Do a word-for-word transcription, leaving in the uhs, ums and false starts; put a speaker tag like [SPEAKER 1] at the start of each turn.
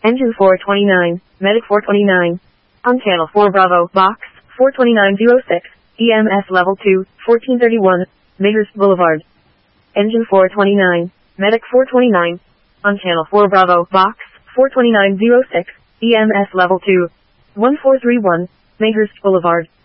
[SPEAKER 1] Engine four twenty-nine, Medic four twenty-nine. On channel four Bravo, box, four twenty-nine oh six, E M S level two, fourteen thirty-one, Mayhurst Boulevard. Engine four twenty-nine, Medic four twenty-nine. On channel four Bravo, box, four twenty-nine oh six, E M S level two, one four three one, Mayhurst Boulevard.